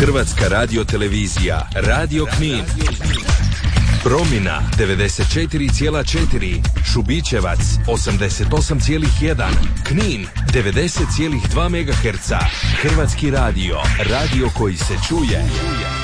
Hrvatska radiotelevizija, Radio Knin. Promina 94,4, Šubićevac 88,1, Knin 90,2 MHz. Hrvatski radio, radio koji se čuje.